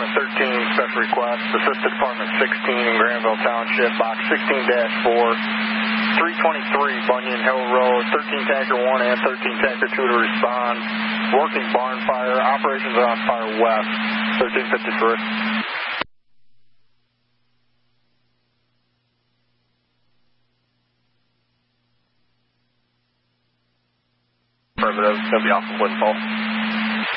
13, special request, Assisted Department 16 in Granville Township, box 16-4, 323 Bunyan Hill Road, 13 Tanker 1 and 13 Tanker 2 to respond. Working barn fire, operations are on fire west, 1353. Affirmative, going to be off of Windfall.